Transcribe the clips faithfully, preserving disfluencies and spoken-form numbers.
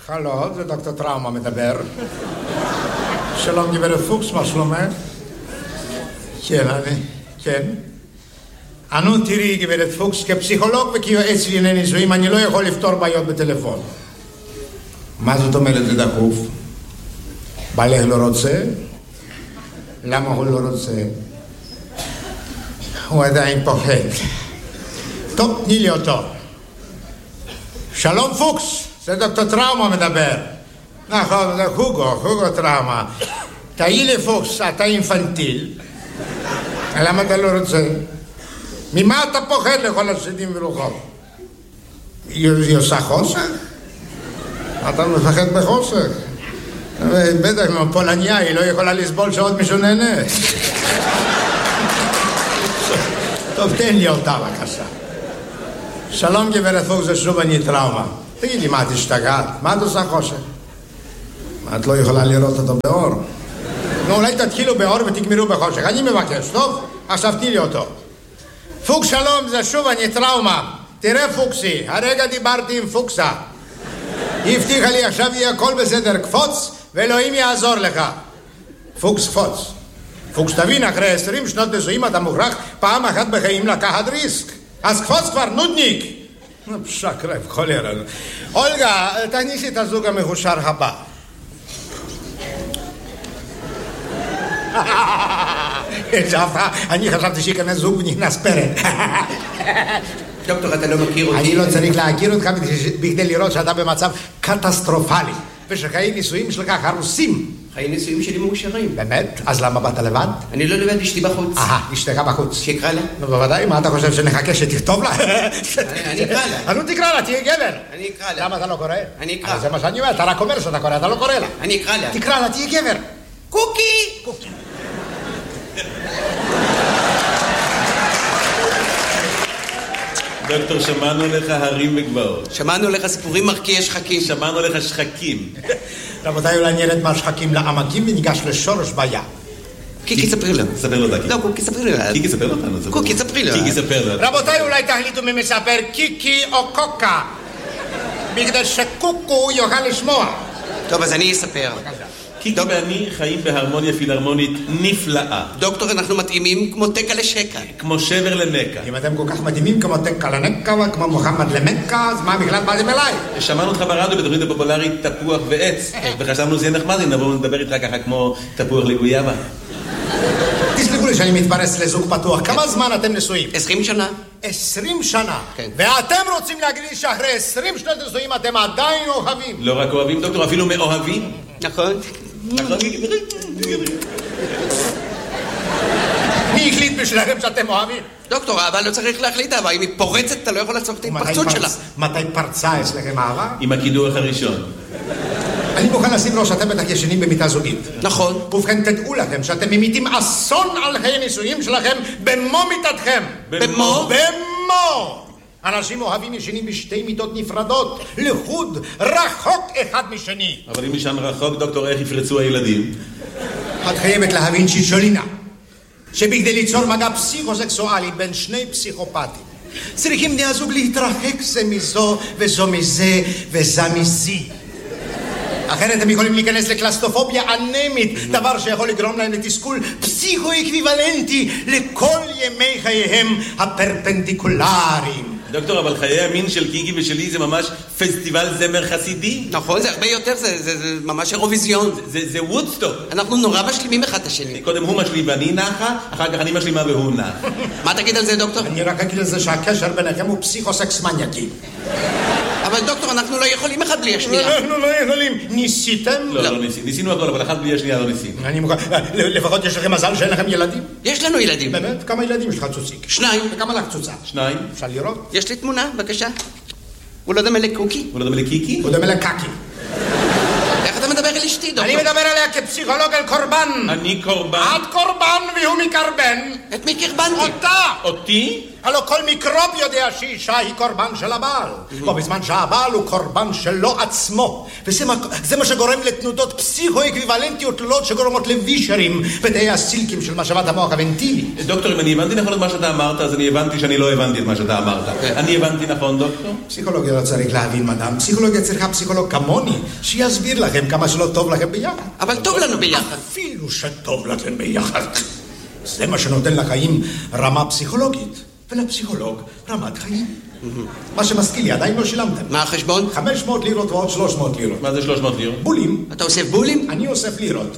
הלו, זה דוקטור טראומה מדבר. שלום גברת פוקס, מה שלומך? כן, אני, כן. אנו תראי גברת פוקס, כפסיכולוג וכיועץ לענייני נישואים, אני לא יכול לפתור בעיות בטלפון. מה זאת אומרת זה דחוף? בעלך לא רוצה? למה הוא לא רוצה? הוא עדיין פוחד. טוב, תני לי אותו. שלום פוקס, זה דוקטור טראומה מדבר. נכון, זה הוגו, הוגו טראומה. תהי לי פוקס, אתה אינפנטיל. למה אתה לא רוצה? ממה אתה פוחד לכל השדים ורוחות? היא עושה חושך? אתה מפחד בחושך? בטח, כמו פולניה, היא לא יכולה לסבול שעוד מישהו נהנה. טוב, תן לי אותה בבקשה. שלום גברת פוקס, זה שוב אני טראומה. תגיד לי, מה את השתגעת? מה את עושה חושך? מה את לא יכולה לראות אותו באור? נו, אולי תתחילו באור ותגמרו בחושך. אני מבקש, טוב? עכשיו תני לי אותו. פוקס שלום, זה שוב אני טראומה. תראה פוקסי, הרגע דיברתי עם פוקסה. היא הבטיחה לי, עכשיו יהיה הכל בסדר, קפוץ ואלוהים יעזור לך. פוקס קפוץ. פוקס תבין, אחרי עשרים שנות נישואים אתה מוכרח פעם אחת בחיים לקחת ריסק. אז קפוץ כבר, נודניק. שקרב, חולרה. אולגה, תכניסי את הזוג המחושר הבא. אני חשבתי שיכנס זוג ונכנס פרק. דוקטור, אתה לא מכיר אותי? אני לא צריך להכיר אותך בכדי לראות שאתה במצב קטסטרופלי ושחיי נישואים שלך הרוסים. חיי נישואים שלי מאושרים. באמת? אז למה באת לבד? אני לא לבד, אשתי בחוץ. אהה, אשתך בחוץ. שיקרא לה? בוודאי, מה אתה חושב שנחכה שתכתוב לה? אני אקרא לה. נו תקרא לה, תהיה גבר. אני אקרא לה. למה אתה לא קורא? אני אקרא. זה מה שאני אומר, אתה רק אומר שאתה קורא, אתה לא קורא לה. אני אקרא לה. תקרא לה, תהיה גבר. קוקי! קוקי. דוקטור, שמענו לך הרים וגבעות. שמענו לך סיפורים מרקיעי שחקים. שמענו לך שחקים. רבותיי, אולי נרד מהשחקים לעמקים וניגש לשורש בעיה. קיקי, ספרי לו. ספר לו דקי. לא, קוקי, ספרי לו. קיקי, ספר אותנו. קוקי, ספרי לו. קיקי, ספר לו. רבותיי, אולי תחליטו מי מספר קיקי או קוקה. בגלל שקוקו יוכל לשמוע. טוב, אז אני אספר. קיקי ואני חיים בהרמוניה פילהרמונית נפלאה. דוקטור, אנחנו מתאימים כמו תקה לשקה. כמו שבר למקה. אם אתם כל כך מדהימים כמו תקה לנקה וכמו מוחמד למקה, אז מה בכלל באתם אליי? שמענו אותך ברדיו בתוכנית הפופולרית תפוח ועץ, וחשבנו זה יהיה נחמד אם נבוא לדבר איתך ככה כמו תפוח לגויאבה. תסלחו לי שאני מתפרס לזוג פתוח. כמה זמן אתם נשואים? עשרים שנה. עשרים שנה. כן. ואתם רוצים להגיד לי שאחרי עשרים שנות נישואים אתם עדיין אוהבים? לא רק אוהבים, דוקטור, אפילו מאוהבים. נכון. נכון. מי החליט בשבילכם שאתם אוהבים? דוקטור, אבל לא צריך להחליט אהבה. אם היא פורצת, אתה לא יכול לעצור את ההתפרצות שלה. מתי פרצה אצלכם אהבה? עם הקידוח הראשון. אני מוכן לשים לו שאתם בטח ישנים במיטה זוגית. נכון. ובכן, תדעו לכם שאתם ממיתים אסון על חיי נישואים שלכם במו מיטתכם. במו? במו! אנשים אוהבים ישנים בשתי מיטות נפרדות, לחוד, רחוק אחד משני. אבל אם ישן רחוק, דוקטור, איך יפרצו הילדים? את חייבת להבין שישולינה, שבכדי ליצור מגע פסיכוסקסואלי בין שני פסיכופטים, צריכים בני הזוג להתרחק זה מזו וזו מזה וזה מזי. אחרת הם יכולים להיכנס לקלסטרופוביה אנמית, דבר שיכול לגרום להם לתסכול פסיכו-אקוויוולנטי לכל ימי חייהם הפרפנדיקולריים. דוקטור, אבל חיי המין של קיקי ושלי זה ממש פסטיבל זמר חסידי. נכון, זה הרבה יותר, זה, זה, זה ממש אירוויזיון. זה, זה, זה וודסטוק. אנחנו נורא משלימים אחד את השני. קודם הוא משלים ואני נחה, אחר כך אני משלימה והוא נח. מה תגיד על זה, דוקטור? אני רק אגיד על זה שהקשר ביניכם הוא פסיכוסקס מניאקי. אבל דוקטור, אנחנו לא יכולים אחד בלי השנייה. אנחנו לא יכולים. ניסיתם? לא, לא ניסינו. ניסינו הכל, אבל אחת בלי השנייה לא ניסינו. אני מוכן. לפחות יש לכם מזל שאין לכם ילדים? יש לנו ילדים. באמת? כמה ילדים יש לך צוציק? שניים. וכמה לך צוצה? שניים. אפשר לראות? יש לי תמונה, בבקשה. הוא לא דומה לקוקי? הוא לא דומה לקיקי? הוא דומה לקקי. איך אתה מדבר על אשתי, דוקטור? אני מדבר עליה כפסיכולוג על קורבן. אני קורבן. את קורבן והוא מקרבן. את מי קרבנתי? אותה! אותי? הלוא כל מיקרוב יודע שאישה היא קורבן של הבעל. בו בזמן שהבעל הוא קורבן שלו עצמו. וזה מה, זה מה שגורם לתנודות פסיכו-אקוויוולנטיות תלולות שגורמות לווישרים בתאי הסילקים של משאבת המוח הוונטילי. דוקטור, אם אני הבנתי נכון את מה שאתה אמרת, אז אני הבנתי שאני לא הבנתי את מה שאתה אמרת. אני הבנתי נכון, דוקטור? פסיכולוגיה לא צריך להבין, מדאם. פסיכולוגיה צריכה פסיכולוג כמוני, שיסביר לכם כמה שלא טוב לכם ביחד. אבל טוב לנו ביחד. אפילו שטוב לכם ביחד. זה מה שנותן לחיים רמה פסיכולוגית, ולפסיכולוג רמת חיים. מה שמזכיר לי, עדיין לא שילמתם. מה החשבון? חמש מאות לירות ועוד שלוש מאות לירות. מה זה שלוש מאות לירות? בולים. אתה אוסף בולים? אני אוסף לירות.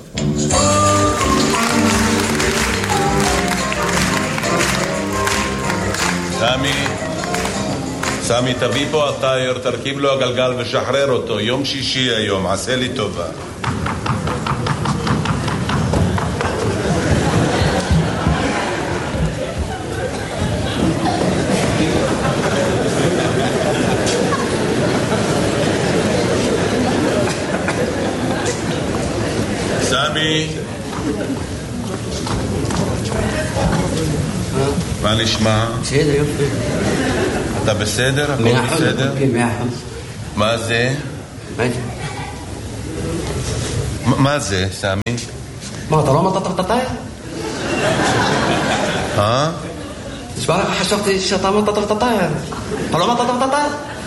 סמי, סמי, תביא פה הטייר, תרכיב לו הגלגל ושחרר אותו. יום שישי היום, עשה לי טובה. סמי, מה נשמע? בסדר, יופי. אתה בסדר? הכל בסדר? כן, מאה אחוז. מה זה? מה זה? מה זה, סמי? מה, אתה לא אמרת את הטייר? אה? נשמע לך, חשבתי שאתה אמרת את הטייר. אתה לא אמרת את הטייר?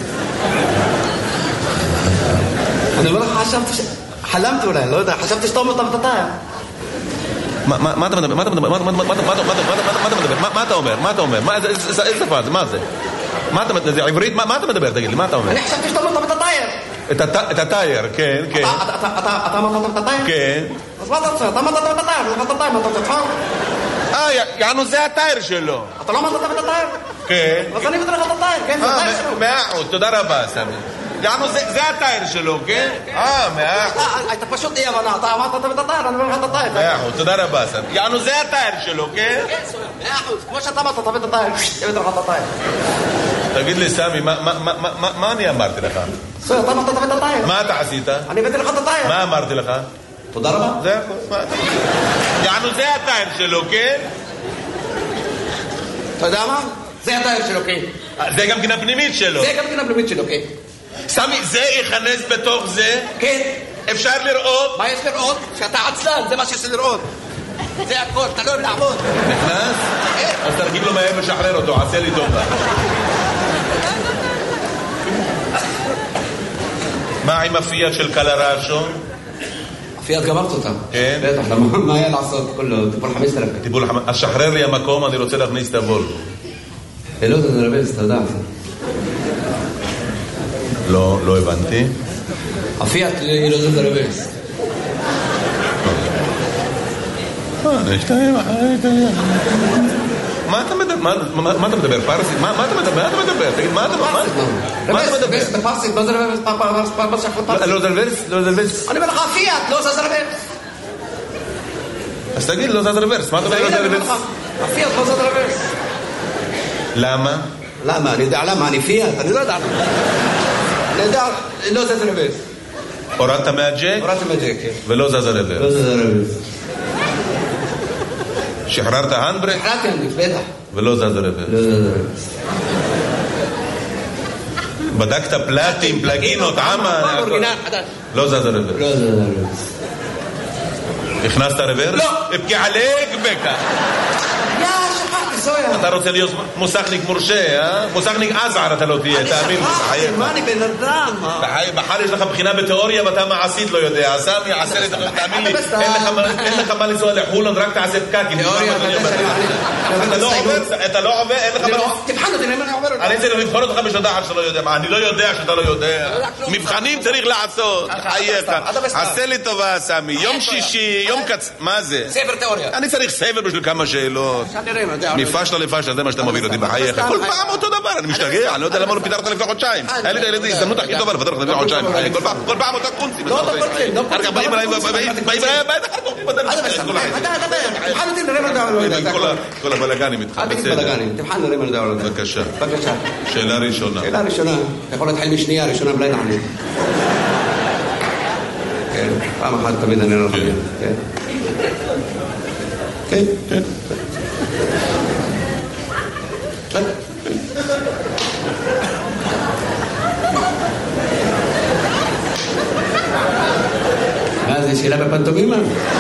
אני אומר לך, חשבתי ש... חלמתי אולי, לא יודע, חשבתי שאתה אמרת את הטייר. מה אתה מדבר? מה אתה מדבר? מה אתה מדבר? מה אתה אומר? מה אתה אומר? איזה שפה זה? מה זה? מה אתה מדבר? זה עברית? מה אתה מדבר? תגיד לי, מה אתה אומר? אני חשבתי שאתה אמרת את הטייר. את הטייר, כן, כן. אתה אמרת את הטייר? כן. אז מה אתה רוצה? אתה אמרת את הטייר, אתה אמרת את הטייר, מה אתה רוצה? אה, יענו זה הטייר שלו. אתה לא אמרת את הטייר? כן. אז אני אבטח את הטייר, כן, זה הטייר שלו. מאה אחוז, תודה רבה, סמי. יענו זה הטייר שלו, כן? אה, מאה אחוז. אתה פשוט אי הבנה, אתה אמרת את הטייר, אני אומר לך את הטייר. מאה אחוז, תודה רבה, סמי. יענו זה הטייר שלו, כן? כן, סויה, מאה אחוז, כמו שאתה אמרת, תביא את הטייר, תביא לך את הטייר. תגיד לי, סמי, מה אני אמרתי לך? סויה, אתה אמרת, תביא את הטייר. מה אתה עשית? אני הבאתי לך את הטייר. מה אמרתי לך? תודה רבה. זה הכל. יענו זה הטייר שלו, כן? אתה יודע מה? זה הטייר שלו, כן. זה גם גינה פנימית שלו. זה גם גינה פנימית שלו, כן. סמי, זה ייכנס בתוך זה? כן. אפשר לראות? מה יש לראות? שאתה עצלן, זה מה שיש לראות. זה הכל, אתה לא אוהב לעבוד. נכנס? אז תרגיב לו מהר ושחרר אותו, עשה לי טובה. מה עם הפיאט של קלרשו? הפיאט גמרת אותה. כן? בטח, מה היה לעשות? כולו, טיפול חמש אלף. טיפול חמש... אז שחרר לי המקום, אני רוצה להכניס את הוולבו. לא, זה נרבז, אתה יודע. לא, לא הבנתי. הפיאט היא לא זה נרבז. מה אתה מדבר? מה אתה מדבר? פרסית? מה אתה מדבר? מה אתה מדבר? תגיד, מה אתה מדבר? מה אתה מדבר? רבז, בפרסית, לא זה רבז. לא זה רבז? לא זה רבז? אני אומר לך, הפיאט, לא זה רבז. אז תגיד, לא זה רבז. מה אתה אומר? לא זה רבז? הפיאט, לא זה רבז. למה? למה? אני יודע למה, אני פיאט, אני לא יודע למה. אני יודע, לא זה רבז. הורדת מהג'ק? הורדתי מהג'ק, כן. ולא זז הרבז. לא זה רבז. שחררת הנדברק? שחררתי הנדברק, בטח. ולא זז הרבז. לא זה רבז. בדקת פלטים, פלגינות, עמה? אורגינל, חדש. לא זז הרבז. לא זה רבז. הכנסת רוורס? לא. אבקי עליק בקה. יא, שכחתי, סויה. אתה רוצה להיות מוסכניק מורשה, אה? מוסכניק עזער אתה לא תהיה, תאמין לי. שכחתי, מה אני בן אדם? בחר יש לך בחינה בתיאוריה ואתה מעשית לא יודע. סמי, עשה לי, תאמין לי, אין לך מה לנסוע לחולון, רק תעשה פקקים. תיאוריה, אתה לא עובר, אין לך מה... תבחן אותי, אני עובר אותי. אני צריך לבחון אותך בשדחת שאתה לא יודע. אני לא יודע שאתה לא יודע. מבחנים צריך לעשות. חייך. עשה לי טובה, סמי. יום שישי, יום קצ... מה זה? ספר תיאוריה. אני צריך ספר בשביל כמה שאלות. מפשלה לפשלה, זה מה שאתה מוביל אותי בחייך. כל פעם אותו דבר, אני משתגע, אני לא יודע למה לא פיתרת לפני חודשיים. היה לי את הילדים, הזדמנות הכי טובה לפתר לך לפני חודשיים. כל פעם אותה קונצי. לא, לא קונצי, לא קונצי. באים אליי, באים אליי, כל הבלגנים איתך, בסדר. תבחן נראה מה נדע על זה. בבקשה. בבקשה. שאלה ראשונה. שאלה ראשונה. אתה יכול להתחיל משנייה, ראשונה בלי נענית. כן, פעם אחת תמיד אני לא חושב. כן. כן. כן. בסדר. מה זה, שאלה בפנטומימה?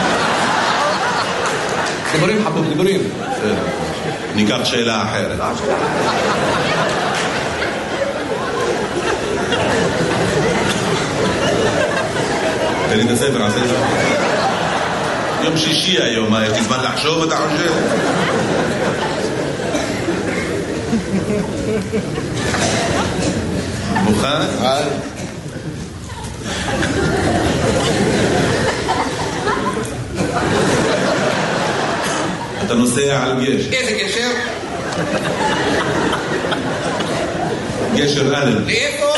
דיבורים חבוב, דיבורים. ניקח שאלה אחרת. תן לי את הספר, עשה את זה. יום שישי היום, מה, יש לי זמן לחשוב, אתה חושב? מוכן? אתה נוסע על גשר. איזה גשר? גשר א'. לאיפה?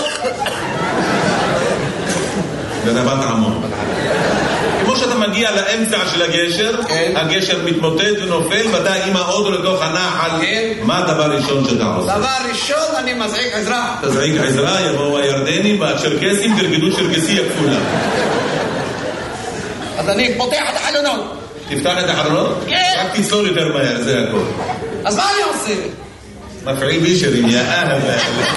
ברבת עמון. כמו שאתה מגיע לאמצע של הגשר, הגשר מתמוטט ונופל, ואתה עם האוטו לתוך הנחל, מה הדבר ראשון שאתה עושה? דבר ראשון, אני מזעיק עזרה. תזעיק עזרה, יבואו הירדנים והצ'רקסים, תרקדו צ'רקסי הכפולה. אז אני פותח את החלונות. תפתח את החלונות? כן. רק תצלול יותר מהר, זה הכל. אז מה אני עושה? מפעיל בישרים, יא אהבה.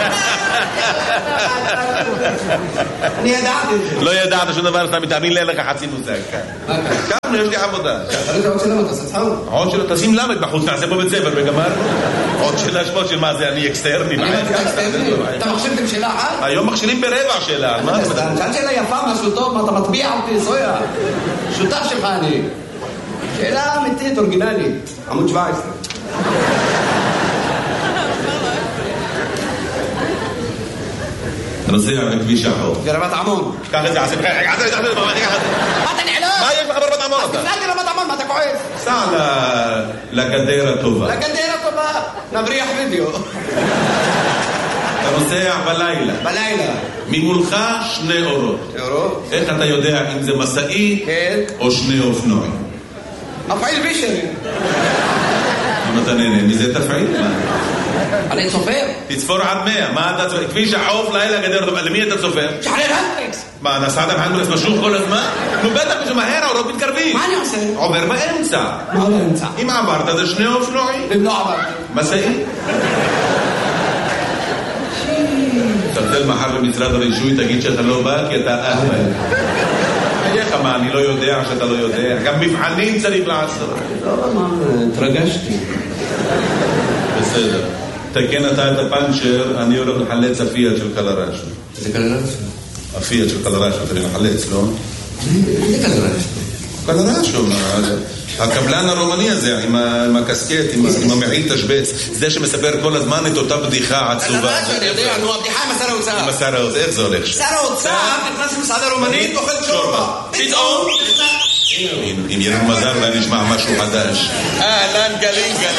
אני ידעתי את זה. לא ידעת שום דבר, אתה מתאמין לי, אין לך חצי מושג כאן. כאן יש לי עבודה. תראי את העוד שלנו, תעשה צחוק. עוד שלא, תשים למד בחוץ, נעשה פה בית ספר וגמר. עוד שאלה שמות של מה זה, אני אקסטרני. אתה מחשבתם שאלה אחת? היום מכשילים ברבע שאלה. שאלת שאלה יפה, משהו טוב, מה אתה מטביע אותי, זויה. שותף שלך אני. שאלה אמיתית, אורגינלית. עמוד שבע עשרה. אתה נוסע בכביש החוף. ברבת עמון. קח את זה, עשה, עשה, עשה, עשה, מה אתה נעלם? מה יש לך ברבת עמון אתה? תפלתי ברבת עמון, מה אתה כועס? סע לגדר הטובה. לגדר הטובה, נבריח וידאו. אתה נוסע בלילה. בלילה. ממולך שני אורות. אורות? איך אתה יודע אם זה מסעי או שני אופנועים? מפעיל בישרי. אם אתה נהנה מזה תפעיל. אני צופר. תצפור עד מאה. מה אתה צופר? כביש החוף לילה גדר הטובה. למי אתה צופר? שחרר הנדריקס. מה, נסעת בהנדריקס משוך כל הזמן? נו בטח שמהר האורות מתקרבים. מה אני עושה? עובר באמצע. מה באמצע? אם עברת זה שני אופנועים. אם לא עברתי. מסעי? תבדל מחר במשרד הרישוי, תגיד שאתה לא בא כי אתה אהבל. איך מה, אני לא יודע שאתה לא יודע. גם מבחנים צריך לעשות. לא, מה, התרגשתי. בסדר. תקן אתה את הפנצ'ר, אני הולך לחלץ הפיאט של קלרש. זה קלרש? הפיאט של קלרש, אתה מחלץ, לא? זה קלרש. קלרש, הקבלן הרומני הזה, עם הקסקט, עם המעיל תשבץ, זה שמספר כל הזמן את אותה בדיחה עצובה. קלרש, אני יודע, נו, הבדיחה עם השר האוצר. עם השר האוצר, איך זה הולך? שר האוצר נכנס למסעדה רומנית, אוכל שורבה. פתאום... אם ירד מזר אולי נשמע משהו חדש. אהלן גלים גלים.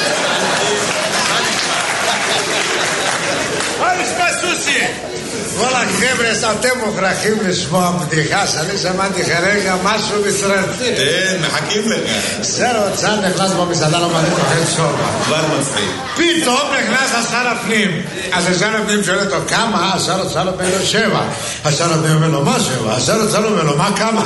מה נשמע סוסי? וואלה חבר'ה, אתם מוכרחים לשמוע בדיחה שאני שמעתי כרגע משהו בסרט. כן, מחכים לך. שר האוצר נכנס במסעדה רומנית אוכל שורבה. כבר מצחיק. פתאום נכנס השר הפנים. אז השר הפנים שואל אותו כמה? השר האוצר אומר לו שבע. השר הפנים אומר לו מה שבע? השר האוצר אומר לו מה כמה?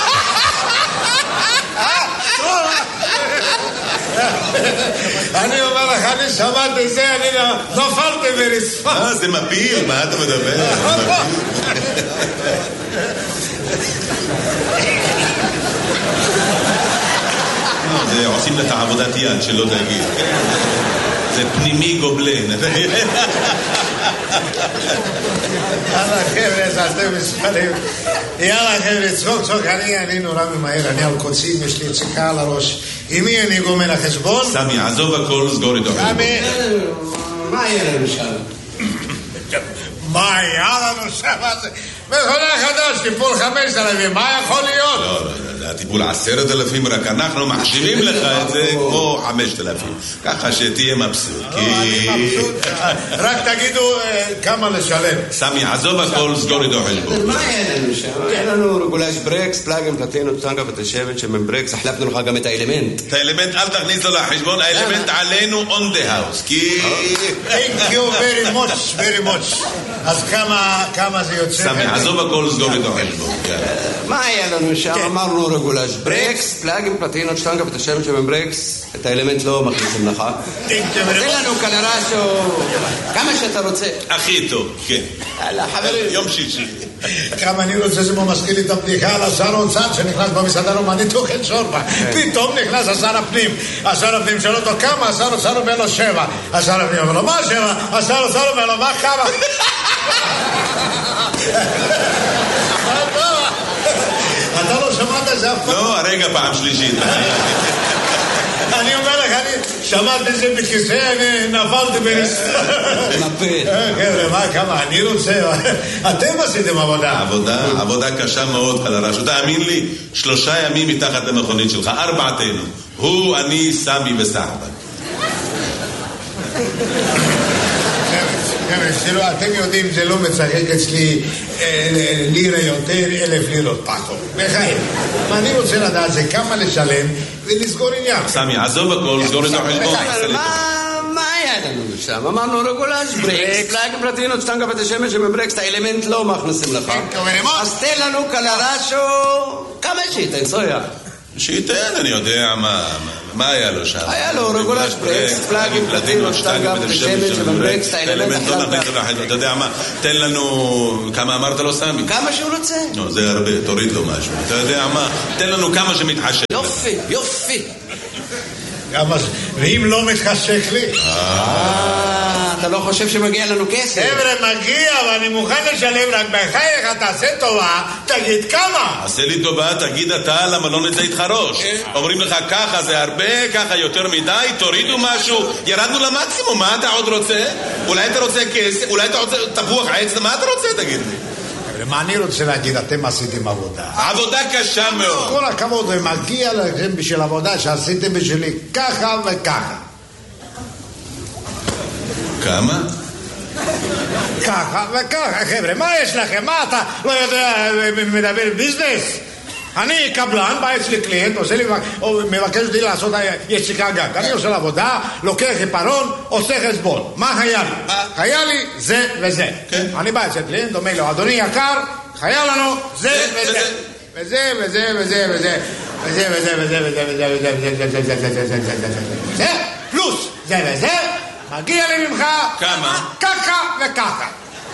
אני אומר לך, אני שמעתי את זה, אני נופלתי ברצפה. אה, זה מפיל, מה אתה מדבר? זה עושים לך עבודת יד, שלא תגיד. זה פנימי גובלן. יאללה חבר'ה, אתם מספרים. יאללה חבר'ה, צחוק צחוק, אני נורא ממהר, אני על קוצים, יש לי ציקה על הראש. עם מי אני גומר החשבון? סמי, עזוב הכל, סגור איתו. סמי. מה יהיה לנו שם? מה היה לנו שם? מכונה חדש, טיפול חמש אלפים, מה יכול להיות? לא, לא, זה הטיפול עשרת אלפים, רק אנחנו מחשיבים לך את זה כמו חמשת אלפים. ככה שתהיה מבסוט. רק תגידו כמה לשלם. סמי, עזוב הכל, סגור איתו חשבון. מה יהיה לנו שם? יהיה לנו רגולש ברקס, פלאגים, פלטינו, טנגה ותשבת שמן ברקס, החלפנו לך גם את האלמנט. את האלמנט אל תכניס לו לחשבון, האלמנט עלינו on the house, כי... Thank you very much, very much. אז כמה זה יוצא? סמי, עזוב הכל, סגור איתו חשבון. מה היה לנו שם? אמרנו רגולאז' ברקס, פלאגים, פלטינות, שטנגה ואת השם שבהם ברקס, את האלמנט לא מכניסים לך. תן לנו קלרשו, כמה שאתה רוצה. הכי טוב, כן. יאללה, חברים. יום שישי. כמה אני רוצה שזה מזכיר לי את הבדיחה על השר האוצר שנכנס במסעדה רומנית אוכל שורבה. פתאום נכנס השר הפנים. השר הפנים שואל אותו כמה, השר האוצר אומר לו שבע. השר הפנים אומר לו מה שבע? השר האוצר אומר לו מה כמה? אתה לא שמעת את זה אף פעם? לא, הרגע פעם שלישית. אני אומר לך, אני שמעתי את זה בכיסא, אני נפלתי בנסתר. נפל. חבר'ה, מה, כמה, אני רוצה... אתם עשיתם עבודה. עבודה, עבודה קשה מאוד, קלרש. תאמין לי, שלושה ימים מתחת למכונית שלך, ארבעתנו. הוא, אני, סמי וסחבן. אתם יודעים, זה לא מצחק אצלי לירה יותר, אלף לירות פחות. בחיים. אני רוצה לדעת זה כמה לשלם ולסגור עניין. סמי, עזוב הכל, סגור את החשבון. מה היה לנו שם? אמרנו רגולאז' ברקס, פלאגים, פלטינות, שטנגה ואת השמש שבברקס, את האלמנט לא מכניסים לך. אז תן לנו קלרשו, כמה שייתן, סויה. שייתן, אני יודע מה... מה היה לו שם? היה לו רגולאז' ברקס, פלאגים, פלטינות, שטנגה ואת השמש שבברקס, את האלמנט החלטה. אתה יודע מה? תן לנו... כמה אמרת לו סמי? כמה שהוא רוצה. לא, זה הרבה, תוריד לו משהו. אתה יודע מה? תן לנו כמה שמתחשב. יופי, יופי. ואם לא מתחשק לי? אה, אתה לא חושב שמגיע לנו כסף? חבר'ה, מגיע, ואני מוכן לשלם, רק בחייך, תעשה טובה, תגיד כמה. עשה לי טובה, תגיד אתה, למה לא נצא איתך ראש? אומרים לך ככה זה הרבה, ככה יותר מדי, תורידו משהו, ירדנו למקסימום, מה אתה עוד רוצה? אולי אתה רוצה כסף, אולי אתה רוצה תפוח עץ, מה אתה רוצה, תגיד לי? מה אני רוצה להגיד, אתם עשיתם עבודה. עבודה קשה מאוד. כל הכבוד, ומגיע לכם בשביל עבודה שעשיתם בשבילי ככה וככה. כמה? ככה וככה, חבר'ה, מה יש לכם? מה אתה לא יודע, מדבר ביזנס? אני קבלן, בא אצלי קליינט, עושה לי, מבקש אותי לעשות יציקה גג. אני עושה לעבודה, לוקח עיפרון, עושה חשבון. מה היה לי? היה לי זה וזה. אני בא אצל קליינט, אומר לו, אדוני יקר, היה לנו זה וזה. וזה וזה וזה וזה. וזה וזה וזה וזה וזה וזה וזה וזה וזה וזה וזה פלוס זה וזה, מגיע לי ממך כמה? ככה וככה.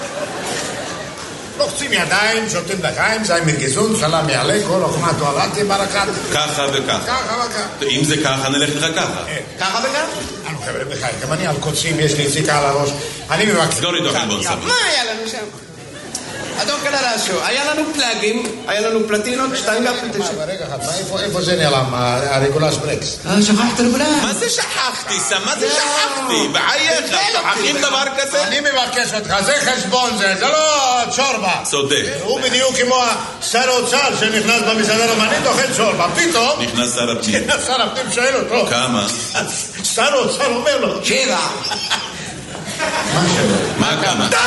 לוחצים ידיים, שותים לחיים, זי מגזון, סלם יעלה, כל אוכמה תועלתי ברקת. ככה וככה. ככה וככה. אם זה ככה, נלך לך ככה. ככה וככה? אנו חבר'ה בחיים, גם אני על קוצים, יש לי יציקה על הראש. אני מבקש. סגור איתו חלבון סמי. מה היה לנו שם? אדון קלרשו, היה לנו פלאגים, היה לנו פלטינות, שטנגה פלטינות. רגע אחד, איפה זה נעלם, הרגולאז' ברקס? אה, שכחת רגולאז'. מה זה שכחתי? מה זה שכחתי? בחייך, שכחים דבר כזה? אני מבקש אותך, זה חשבון זה, זה לא צ'ורבה. צודק. הוא בדיוק כמו שר האוצר שנכנס במסעדה רומנית, אוכל צ'ורבה. פתאום... נכנס שר הפנים. שר הפנים שואל אותו. כמה? שר האוצר אומר לו. שבע. מה שבע? מה כמה? די!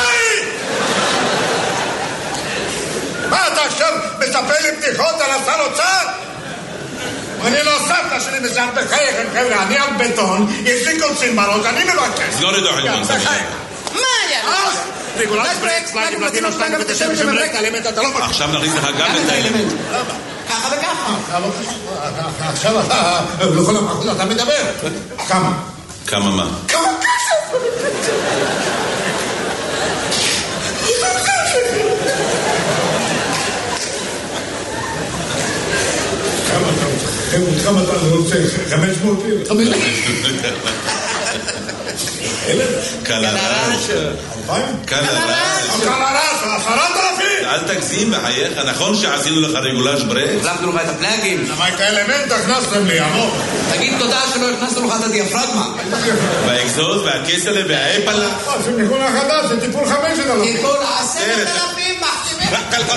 מה אתה עכשיו מספר לי בדיחות על השר אוצר? אני לא סבתא שלי מזהר בחייכם, חבר'ה, אני על בטון, יש לי קוצים בראש, אני מבקש. סגור איתו חלבון סמי. מה היה? רגולאז' ברקס, פלאגים, פלטינות, שטנגה ואת השם שמברק, האלמנט אתה לא מבקש. עכשיו נכניס לך גם את האלמנט. ככה וככה. עכשיו אתה, לכל המחוז אתה מדבר. כמה? כמה מה? כמה כסף? כמה אתה רוצה? חמש מאות לירות? חמש קלרש. קלרש. קלרש, עשרת אלפים. אל תגזים בחייך, נכון שעשינו לך רגולאז' ברקס? החלפנו לך את הפלאגים. למה את האלמנט הכנסתם לי, עמוק? תגיד תודה שלא הכנסנו לך את הדיאפרגמה. והאקזוט והכסלה והאפלה. זה ניגון החדש, זה טיפול חמש אלפים. טיפול עשרת אלפים מחתימים.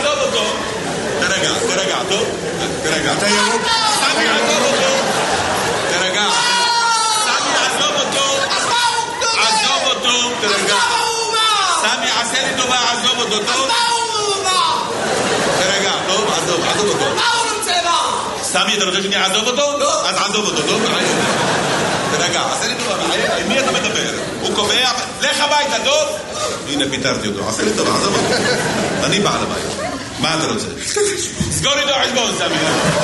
אתה ירוק. סמי, עזוב אותו. סמי, אתה רוצה שאני אעזוב אותו? לא. אז עזוב אותו, לא? תרגע, עשה לי טובה, עם מי אתה מדבר? הוא קובע, לך הביתה, טוב? הנה, פיתרתי אותו, עשה לי טובה, עזוב אותו. אני בעל הבית. מה אתה רוצה? סגור איתו חשבון, סמי.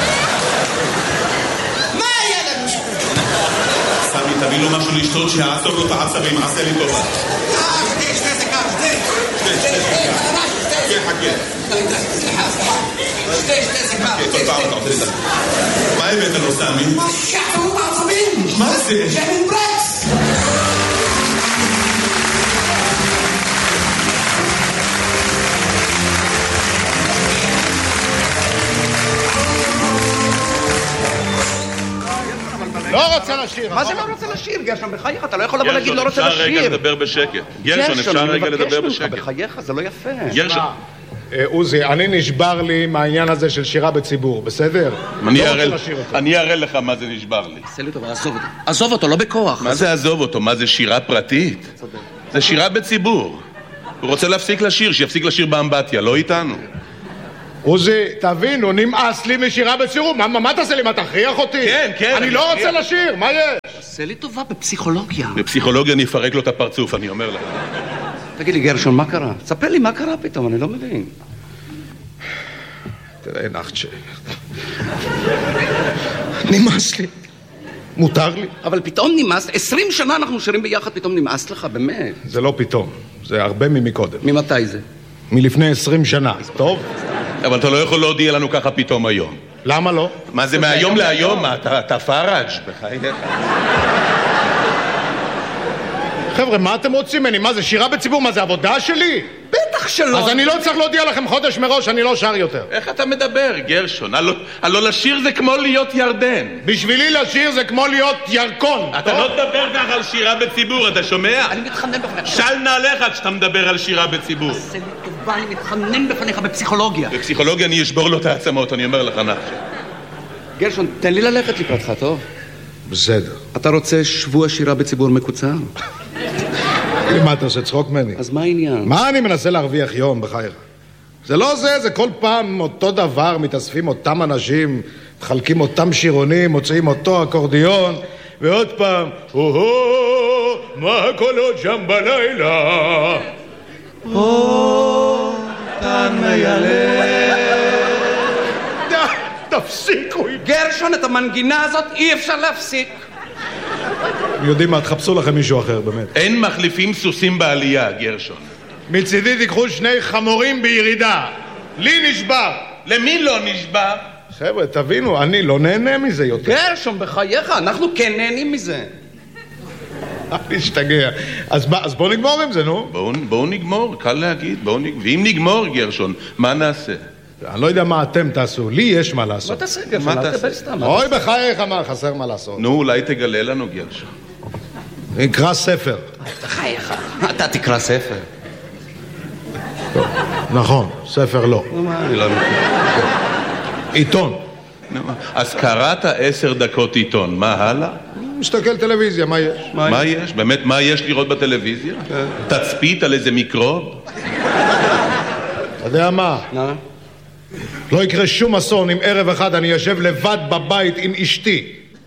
מה היה לנו? סמי, תביא לו משהו לשתות שיעצור לו את העצבים, עשה לי טובה. אה, שתי, שתי סיגר, שתי. שתי, שתי, חכה, חכה. סליחה, סליחה. שתי, שתי סיגר. כל פעם אתה עושה לי דבר. מה הבאת לו, סמי? מה שחצרו את העצבים? מה זה? שמן ברקס. לא רוצה לשיר. מה זה לא רוצה לשיר? גרשון, בחייך, אתה לא יכול לבוא להגיד לא רוצה לשיר. גרשון, אפשר רגע לדבר בשקט. גרשון, אפשר רגע לדבר בשקט. בחייך, זה לא יפה. גרשון. עוזי, אני נשבר לי מהעניין הזה של שירה בציבור, בסדר? אני אראה לך מה זה נשבר לי. עשה לי טוב, עזוב אותו. עזוב אותו, לא בכוח. מה זה עזוב אותו? מה זה שירה פרטית? זה שירה בציבור. הוא רוצה להפסיק לשיר, שיפסיק לשיר באמבטיה, לא איתנו. עוזי, תבין, הוא נמאס לי משירה בציבור. מה, מה תעשה לי? מה, תכריח אותי? כן, כן. אני לא רוצה לשיר, מה יש? עשה לי טובה בפסיכולוגיה. בפסיכולוגיה אני אפרק לו את הפרצוף, אני אומר לך. תגיד לי, גרשון, מה קרה? תספר לי מה קרה פתאום, אני לא מבין. תראה, נחצ'ה. נמאס לי. מותר לי. אבל פתאום נמאס, עשרים שנה אנחנו שרים ביחד, פתאום נמאס לך, באמת. זה לא פתאום, זה הרבה ממקודם. ממתי זה? מלפני עשרים שנה, טוב? אבל אתה לא יכול להודיע לנו ככה פתאום היום. למה לא? מה זה מהיום להיום? אתה פארג' בחייך. חבר'ה, מה אתם רוצים ממני? מה זה, שירה בציבור? מה זה, עבודה שלי? בטח שלא. אז אני לא צריך להודיע לכם חודש מראש, אני לא שר יותר. איך אתה מדבר, גרשון? הלא לשיר זה כמו להיות ירדן. בשבילי לשיר זה כמו להיות ירקון. אתה לא תדבר ככה על שירה בציבור, אתה שומע? אני מתחנן בפניך. של נעליך כשאתה מדבר על שירה בציבור. עשה לי טובה, אני מתחנן בפניך בפסיכולוגיה. בפסיכולוגיה אני אשבור לו את העצמות, אני אומר לך נחשב. גרשון, תן לי ללכת לקראתך, טוב? בסדר. אתה רוצה שבוע שירה בציבור מקוצר? מה אתה עושה, צחוק ממני? אז מה העניין? מה אני מנסה להרוויח יום בחייך? זה לא זה, זה כל פעם אותו דבר, מתאספים אותם אנשים, מחלקים אותם שירונים, מוצאים אותו אקורדיון, ועוד פעם, הו-הו, מה הקולות שם בלילה? הו, תן מיילה. די, תפסיקו. גרשון, את המנגינה הזאת אי אפשר להפסיק. יודעים מה, תחפשו לכם מישהו אחר, באמת. אין מחליפים סוסים בעלייה, גרשון. מצידי תיקחו שני חמורים בירידה. לי נשבר. למי לא נשבר? חבר'ה, תבינו, אני לא נהנה מזה יותר. גרשון, בחייך, אנחנו כן נהנים מזה. אני אשתגע. אז, אז בואו נגמור עם זה, נו. בואו בוא נגמור, קל להגיד. בוא נג... ואם נגמור, גרשון, מה נעשה? אני לא יודע מה אתם תעשו, לי יש מה לעשות. מה תעשה, גרשון? אל תבל סתם. אוי, בחייך, מה, חסר מה לעשות. נו, אולי תגלה לנו, גרשון. נקרא ספר. בחייך, אתה תקרא ספר. נכון, ספר לא. אני לא מכיר. עיתון. אז קראת עשר דקות עיתון, מה הלאה? מסתכל טלוויזיה, מה יש? מה יש? באמת, מה יש לראות בטלוויזיה? תצפית על איזה מיקרוב? אתה יודע מה? לא יקרה שום אסון אם ערב אחד אני יושב לבד בבית עם אשתי.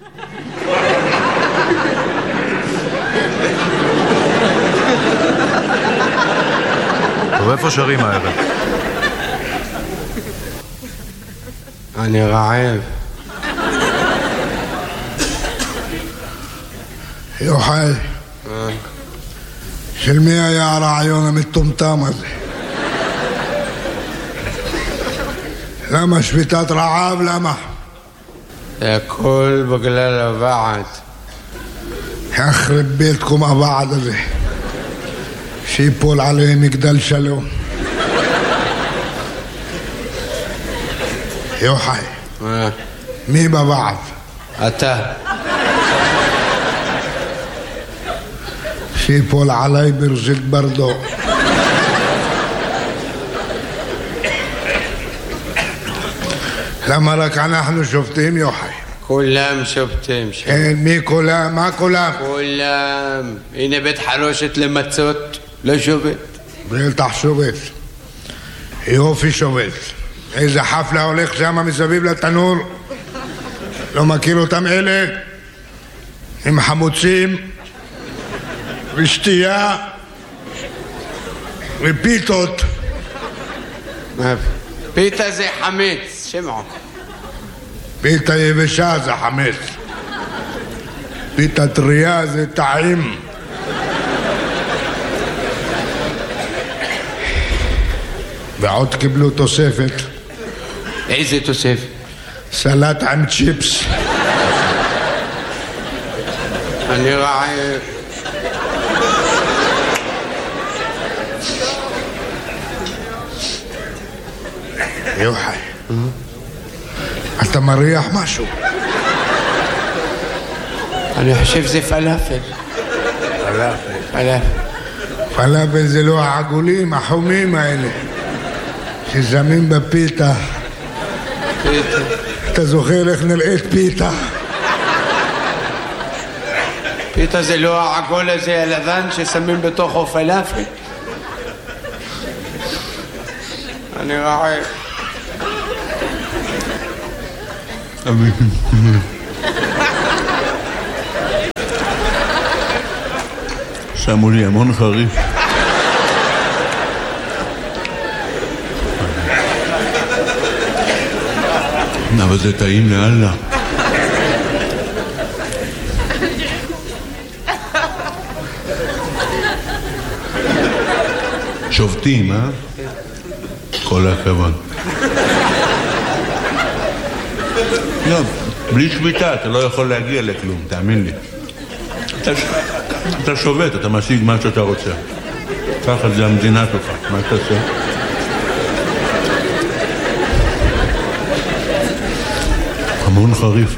טוב, איפה שרים הערב? אני רעב. יוחאי, של מי היה הרעיון המטומטם הזה? למה שביתת רעב? למה? זה הכל בגלל הוועד. יחרב ביתכם הוועד הזה, שיפול עליהם מגדל שלום. יוחאי, מי בוועד? אתה. שיפול עליי ברזיל ברדו. למה רק אנחנו שופטים, יוחאי? כולם שופטים. כן, מי כולם? מה כולם? כולם. הנה בית חרושת למצות, לא שובת. בטח שובת. יופי שובת. איזה חפלה הולך שם מסביב לתנור. לא מכיר אותם אלה? עם חמוצים ושתייה ופיתות. פיתה זה חמץ, שמעון. פיתה יבשה זה חמץ. פיתה טריה זה טעים. ועוד קיבלו תוספת. איזה תוספת? סלט עם צ'יפס. אני רעב. יוחאי, אתה מריח משהו? אני חושב זה פלאפל. פלאפל. פלאפל. פלאפל זה לא העגולים, החומים האלה ששמים בפיתה. פיתה. אתה זוכר איך נראית פיתה? פיתה זה לא העגול הזה הלבן ששמים בתוכו פלאפל? אני רעב. שמו לי המון חריף. אבל זה טעים לאללה. שובטים, אה? כל הכבוד. לא, בלי שביתה אתה לא יכול להגיע לכלום, תאמין לי. אתה, אתה שובת, אתה משיג מה שאתה רוצה. ככה זה המדינה שלך, מה אתה עושה? המון חריף.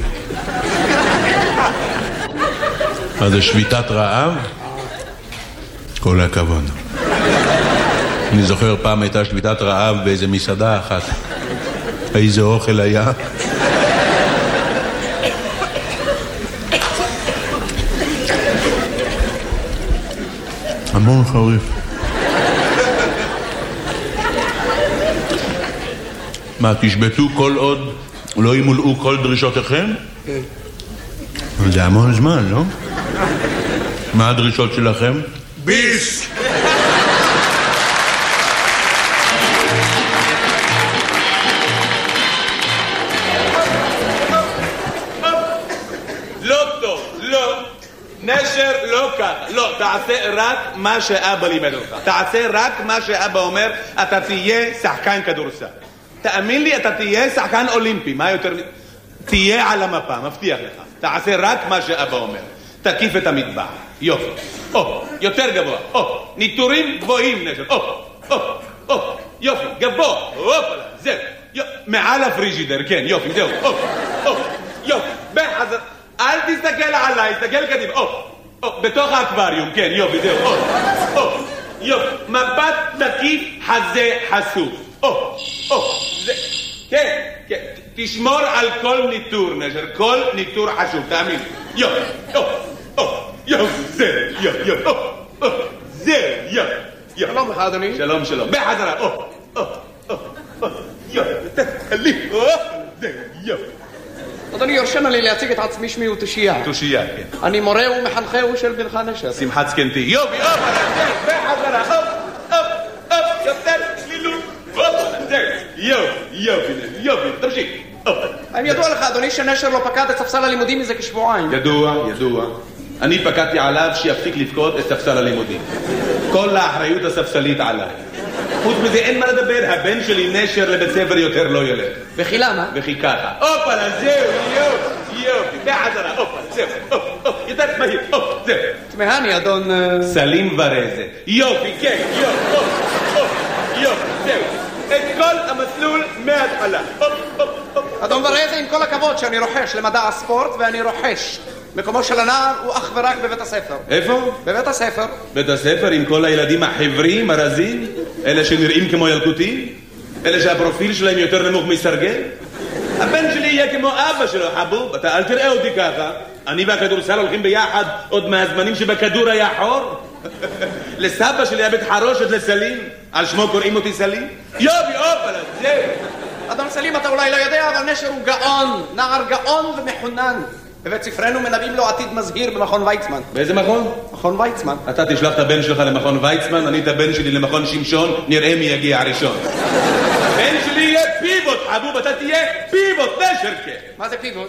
מה זה שביתת רעב? כל הכבוד. אני זוכר פעם הייתה שביתת רעב באיזה מסעדה אחת. איזה אוכל היה. המון חריף. מה, תשבטו כל עוד לא ימולאו כל דרישותיכם? כן. זה המון זמן, לא? מה הדרישות שלכם? ביס! לא טוב, לא. נשר לא ככה. לא, תעשה רק מה שאבא לימד אותך. תעשה רק מה שאבא אומר, אתה תהיה שחקן כדורסל. תאמין לי, אתה תהיה שחקן אולימפי. מה יותר... תהיה על המפה, מבטיח לך. תעשה רק מה שאבא אומר. תקיף את המטבח. יופי. או, יותר גבוה. או, ניטורים גבוהים נשר. או, או, או, יופי, גבוה. אופלה, זהו. יופי. מעל הפריג'ידר, כן, יופי, זהו. או, או, יופי. בחזר. אל תסתכל עליי, תסתכל קדימה. או, או, בתוך האקווריום, כן, יופי, זהו. או, או, יופי. מבט תקיף, חזה חשוף. או, או, זה... כן, כן. תשמור על כל ניטור, נשר. כל ניטור חשוב, תאמין. יופי, יופי, יופי, זה, יופי, יופי, זה, יופי. שלום לך, אדוני. שלום, שלום. בחזרה, או, או, או, יופי, תתקלי, או, זה, יופי. אדוני, יורשם לי להציג את עצמי, שמי הוא תושייה. תושייה, כן. אני מורה ומחנכהו של בנך נשר. שמחת זקנתי. יופי, אופ, בחזרה, אופ, אופ, אופ, יותר צלילות. יופי, יופי, יופי, תמשיך. האם ידוע לך, אדוני, שנשר לא פקד את ספסל הלימודים מזה כשבועיים? ידוע, ידוע. אני פקדתי עליו שיפסיק לפקוד את ספסל הלימודים. כל האחריות הספסלית עליי. חוץ מזה אין מה לדבר, הבן שלי נשר לבית ספר יותר לא ילך. וכי למה? וכי ככה. אופלה, זהו, יופי, יופי, בחזרה, אופלה, זהו, אופ, יותר מהיר, אופ, זהו. תמהני, אדון... סלים ורזה. יופי, כן, יופי, אופ, אופ, יופי, זהו. את כל המסלול מההתחלה. אדון ורזה, עם כל הכבוד שאני רוחש למדע הספורט, ואני רוחש. מקומו של הנער הוא אך ורק בבית הספר. איפה? בבית הספר. בית הספר עם כל הילדים החברים, הרזים? אלה שנראים כמו ילקוטים? אלה שהפרופיל שלהם יותר נמוך מסרגל? הבן שלי יהיה כמו אבא שלו, חבוב. אתה אל תראה אותי ככה. אני והכדורסל הולכים ביחד עוד מהזמנים שבכדור היה חור. לסבא שלי היה בית חרושת לסלים. על שמו קוראים אותי סלים. יופי, אופלה, זהו. אדון סלים אתה אולי לא יודע, אבל נשר הוא גאון, נער גאון ומחונן. בבית ספרנו מנבאים לו עתיד מזהיר במכון ויצמן. באיזה מכון? מכון ויצמן. אתה תשלח את הבן שלך למכון ויצמן, אני את הבן שלי למכון שמשון, נראה מי יגיע הראשון. הבן שלי יהיה פיבוט, חבוב, אתה תהיה פיבוט, נשרקה. מה זה פיבוט?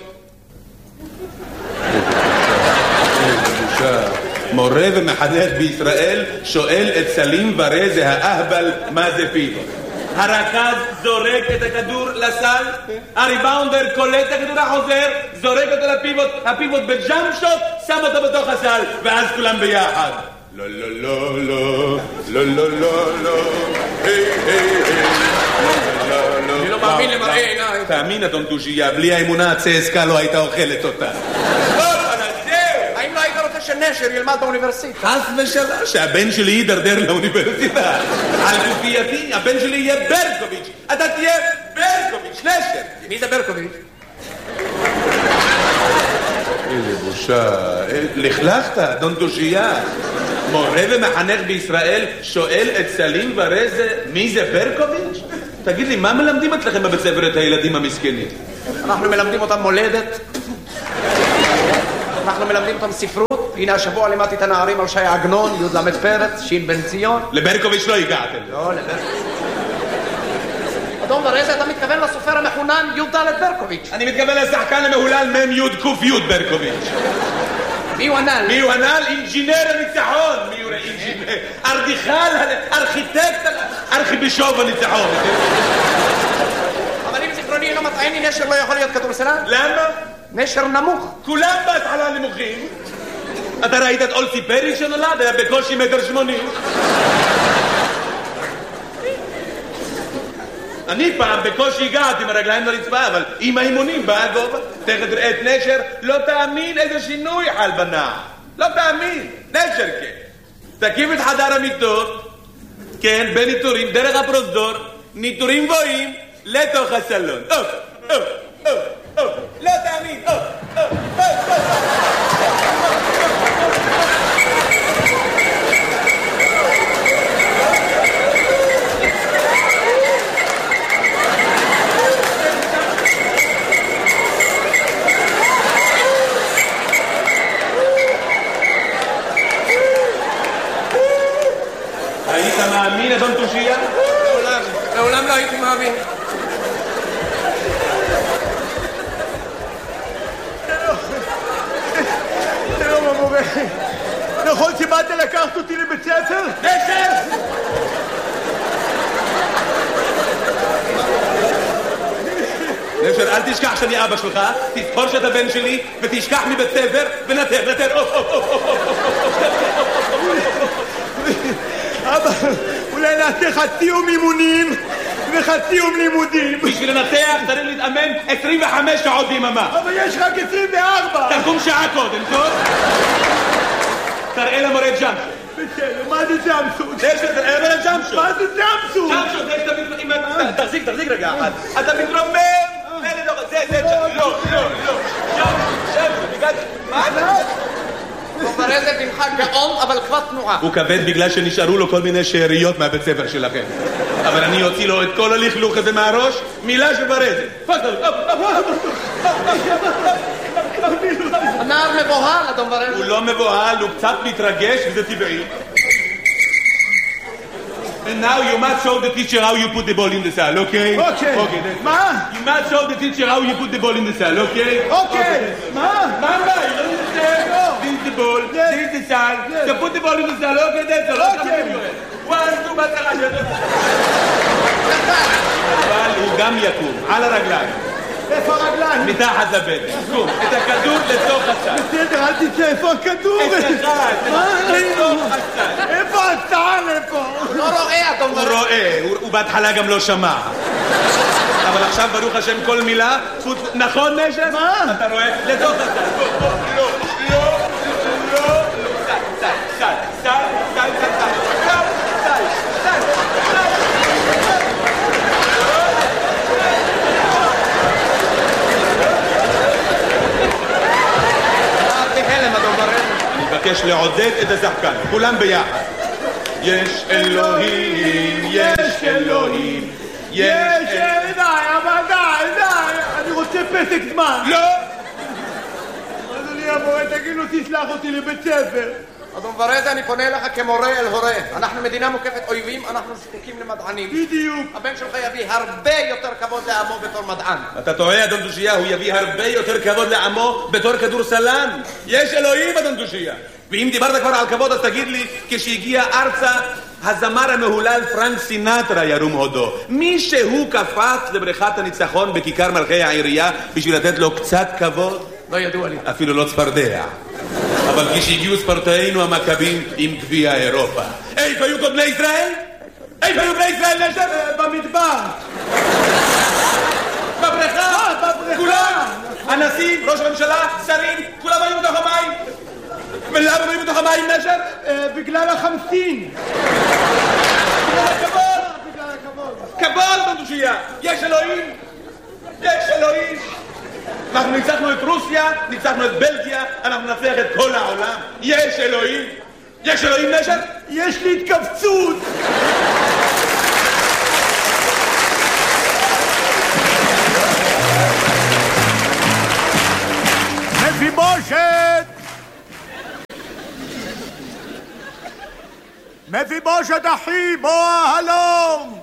מורה ומחנך בישראל שואל את סלים ורזה האהבל מה זה פיבוט. הרכז זורק את הכדור לסל, הריבאונדר קולט את הכדור החוזר, זורק אותו לפיבוט, הפיבוט בג'אמפ שוט, שם אותו בתוך הסל, ואז כולם ביחד. לא, לא, לא, לא, לא, לא, לא, לא, היי, היי, היי, לא, לא, אני לא מאמין למראה עיניי. תאמין, אדון דוז'יה, בלי האמונה הצסקה לא הייתה אוכלת אותה. האם לא היית רוצה שנשר ילמד באוניברסיטה? חס ושלום, שהבן שלי יידרדר לאוניברסיטה. על גופייתי, הבן שלי יהיה ברקוביץ'. אתה תהיה ברקוביץ', נשר. מי זה ברקוביץ'? איזה בושה. לכלכת, אדון דוז'יה. מורה ומחנך בישראל שואל את סלים ורזה מי זה ברקוביץ'? תגיד לי, מה מלמדים אצלכם בבית ספר את הילדים המסכנים? אנחנו מלמדים אותם מולדת. אנחנו מלמדים אותם ספרות. הנה השבוע לימדתי את הנערים על שי עגנון, י' למד פרץ, שין בן ציון. לברקוביץ' לא הגעתם. לא, לברקוביץ'. אדון ורזה, אתה מתכוון לסופר המחונן י' ד' ברקוביץ'. אני מתכוון לשחקן המהולל מ' י' ק' י' ברקוביץ'. מי הוא הנ"ל? מי הוא הנ"ל? אינג'ינר הניצחון. מי הוא אינג'ינר? ארדיכל, ארכיטקט, ארכיבישוב הניצחון. אבל אם זיכרוני לא מטעני, נשר לא יכול להיות כדורסלן? למה? נשר נמוך. כולם בהתחלה נמוכים. אתה ראית את אולסי פרי שנולד? היה בקושי מטר שמונים. אני פעם בקושי הגעתי עם הרגליים לרצפה, אבל עם האימונים בא הגובה. תכף תראה את נשר, לא תאמין איזה שינוי חל בנער. לא תאמין, נשר כן. תקים את חדר המיטות, כן, בניטורים, דרך הפרוזדור, ניטורים גבוהים, לתוך הסלון. אוף, אוף, אוף, אוף, לא תאמין, אוף, אוף, אוף, אוף. היית מאמין, אדון דוז'יה? לעולם, לעולם לא הייתי מאמין. שלום המורה, נכון שבאת לקחת אותי לבית ספר? נשר! נשר, אל תשכח שאני אבא שלך, תזכור שאתה בן שלי, ותשכח מבית ספר, ונתר, נתר, אוף, אוף, אוף, אוף, אבא, אולי נעשה חצי יום אימונים וחצי יום לימודים. בשביל לנתח צריך להתאמן עשרים וחמש שעות ביממה. אבל יש רק עשרים וארבע. תקום שעה קודם, טוב? תראה למורה ג'אמפ. בסדר, מה זה ג'אמפסוט? נשר, תראה למורה ג'אמפ. מה זה ג'אמפסוט? ג'אמפ, יש תמיד... תחזיק, תחזיק רגע אחד. אתה מתרומם. זה, זה, לא, לא, לא. ג'אמפ, ג'אמפ, מה זה? ורזה בנך גאון, אבל כבר תנועה. הוא כבד בגלל שנשארו לו כל מיני שאריות מהבית ספר שלכם. אבל אני אוציא לו את כל הלכלוך הזה מהראש, מילה של ורזה. הנער מבוהל, אדון ורזה. הוא לא מבוהל, הוא קצת מתרגש, וזה טבעי. And now you must show the teacher how you put the ball in the cell, okay? Okay. Okay. מה? You must show the teacher how you put the ball in the cell, okay? אוקיי. מה? מה? You don't understand? This is the ball, this is the cell. So put the ball in the cell, okay? That's all. Okay. One, two, בצרה. אבל הוא גם יקום, על הרגליים. איפה הרגליים? מתחת לבטן. קום, את הכדור לתוך הסל. בסדר, אל תצא, איפה הכדור? את אחד, לתוך הסל. איפה הסל? איפה? לא רואה, אדון הוא ורזה. רואה, הוא בהתחלה גם לא שמע. אבל עכשיו ברוך השם כל מילה, נכון נשר? מה? אתה רואה? לתוך הסל. לא, לא, לא, לא, לא. סל, סל, סל, סל, סל, סל, סל, סל, סל. אני מבקש לעודד את השחקן, כולם ביחד. יש אלוהים, יש אלוהים, יש אלוהים, אבל תסלח אותי לבית ספר. אדון ורדה, אני פונה אליך כמורה אל הורה. אנחנו מדינה מוקפת אויבים, אנחנו זקוקים למדענים. בדיוק. הבן שלך יביא הרבה יותר כבוד לעמו בתור מדען. אתה טועה, אדון דושיה, הוא יביא הרבה יותר כבוד לעמו בתור כדורסלן. יש אלוהים, אדון דושיה. ואם דיברת כבר על כבוד, אז תגיד לי, כשהגיע ארצה, הזמר המהולל פרנק סינטרה ירום הודו. מי שהוא קפץ לבריכת הניצחון בכיכר מלכי העירייה בשביל לתת לו קצת כבוד? לא ידוע לי. אפילו לא צפרדע. אבל כשהגיעו ספורטאינו המכבים עם גביע אירופה. איפה היו כל בני ישראל? איפה היו בני ישראל נשב? במדבר. בבריכה? כולם? הנשיא, ראש הממשלה, שרים, כולם היו בתוך המים. ולמה היו בתוך המים נשב? בגלל החמסין. בגלל הכבוד. בגלל הכבוד. כבוד, בנדושייה. יש אלוהים. יש אלוהים. אנחנו ניצחנו את רוסיה, ניצחנו את בלגיה, אנחנו נצליח את כל העולם. יש אלוהים. יש אלוהים נשב? יש לי התכווצות. מפיבושת! מפיבושת אחי, בוא הלום!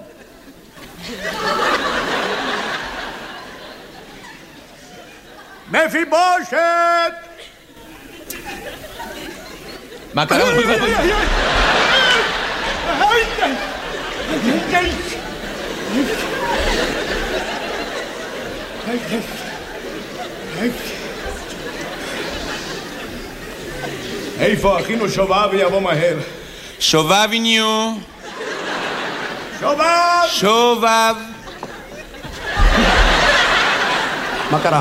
מפיבושת! מה קרה? איפה אחינו שובב יבוא מהר? שובביניו. שובב! שובב. מה קרה?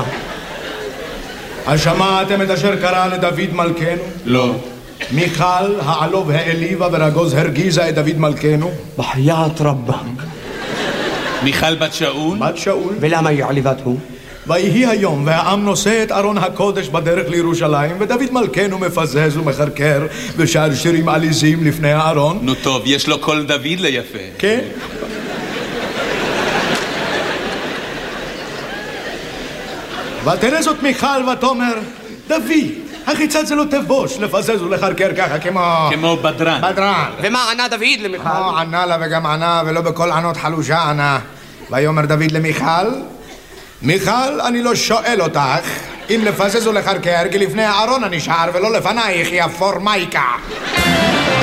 השמעתם את אשר קרה לדוד מלכנו? לא. מיכל העלוב העליבה ורגוז הרגיזה את דוד מלכנו? בחיית רבה. מיכל בת שאול? בת שאול. ולמה היא עליבתו? ויהי היום והעם נושא את ארון הקודש בדרך לירושלים, ודוד מלכנו מפזז ומחרקר ושר שירים עליזים לפני הארון. נו טוב, יש לו קול דוד ליפה. כן? ותראה זאת מיכל ותאמר, דוד, החיצת זה לא תבוש לפזז ולחרקר ככה כמו... כמו בדרן. בדרן. ומה ענה דוד למיכל? לא ענה לה וגם ענה, ולא בכל ענות חלושה ענה. ויאמר דוד למיכל, מיכל, אני לא שואל אותך אם לפזז ולחרקר, כי לפני הארון אני שר ולא לפנייך, יא פורמייקה.